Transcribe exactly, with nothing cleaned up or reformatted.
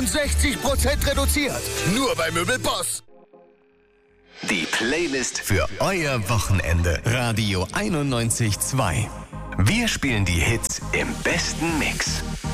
sechzig Prozent reduziert. Nur bei Möbelboss. Die Playlist für euer Wochenende. Radio einundneunzig Komma zwei. Wir spielen die Hits im besten Mix.